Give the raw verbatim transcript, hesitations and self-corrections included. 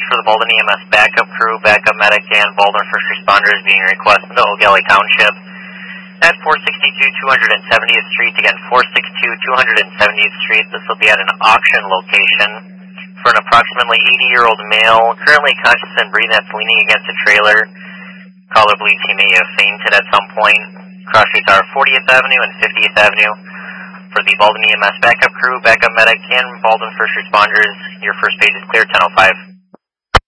for the Baldwin E M S backup crew, backup medic, and Baldwin first responders being requested to O'Galley Township at four sixty-two two hundred seventieth Street. Again, four sixty-two two hundred seventieth Street. This will be at an auction location for an approximately eighty-year-old male, currently conscious and breathing, that's leaning against a trailer. Caller believes he may have fainted at some point. Cross streets are fortieth Avenue and fiftieth Avenue. For the Baldwin E M S backup crew, backup medic, and Baldwin first responders, your first page is clear, ten oh five.